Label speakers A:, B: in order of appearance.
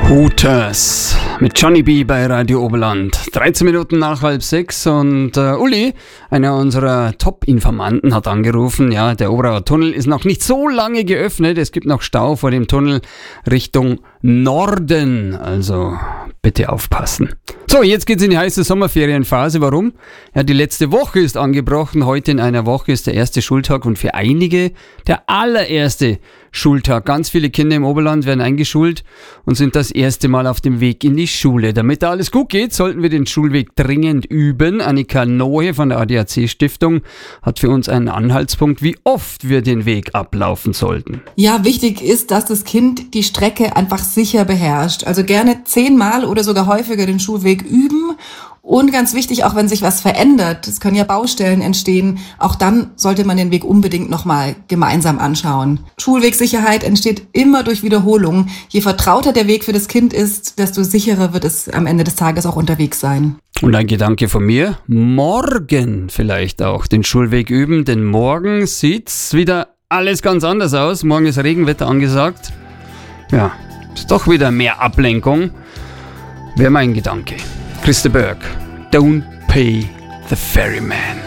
A: Hooters mit Johnny B. bei Radio Oberland. 13 Minuten nach 5:30 und Uli, einer unserer Top-Informanten, hat angerufen. Ja, der Oberauer Tunnel ist noch nicht so lange geöffnet. Es gibt noch Stau vor dem Tunnel Richtung Norden. Also bitte aufpassen. So, jetzt geht's in die heiße Sommerferienphase. Warum? Ja, die letzte Woche ist angebrochen. Heute in einer Woche ist der erste Schultag und für einige der allererste Schultag. Ganz viele Kinder im Oberland werden eingeschult und sind das erste Mal auf dem Weg in die Schule. Damit da alles gut geht, sollten wir den Schulweg dringend üben. Annika Nohe von der ADAC-Stiftung hat für uns einen Anhaltspunkt, wie oft wir den Weg ablaufen sollten.
B: Ja, wichtig ist, dass das Kind die Strecke einfach sicher beherrscht. Also gerne 10-mal oder sogar häufiger den Schulweg üben. Und ganz wichtig, auch wenn sich was verändert, es können ja Baustellen entstehen, auch dann sollte man den Weg unbedingt nochmal gemeinsam anschauen. Schulwegsicherheit entsteht immer durch Wiederholung. Je vertrauter der Weg für das Kind ist, desto sicherer wird es am Ende des Tages auch unterwegs sein.
A: Und ein Gedanke von mir, morgen vielleicht auch den Schulweg üben, denn morgen sieht's wieder alles ganz anders aus. Morgen ist Regenwetter angesagt. Ja, ist doch wieder mehr Ablenkung. Wäre mein Gedanke. Christa Berg, Don't Pay the Ferryman.